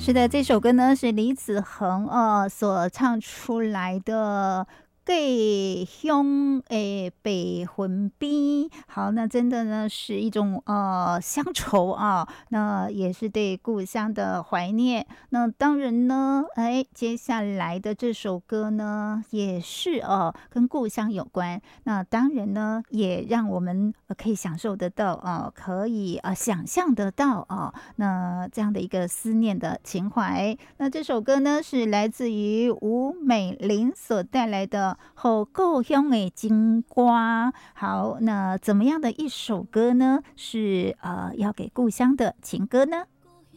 是的，这首歌呢是李子恒所唱出来的。故乡的白云边，好，那真的呢是一种乡愁啊，那也是对故乡的怀念。那当然呢，接下来的这首歌呢也是跟故乡有关。那当然呢，也让我们可以享受得到可以想象得到那这样的一个思念的情怀。那这首歌呢是来自于吴美玲所带来的。后故乡的情歌，好，那怎么样的一首歌呢？是要给故乡的情歌呢？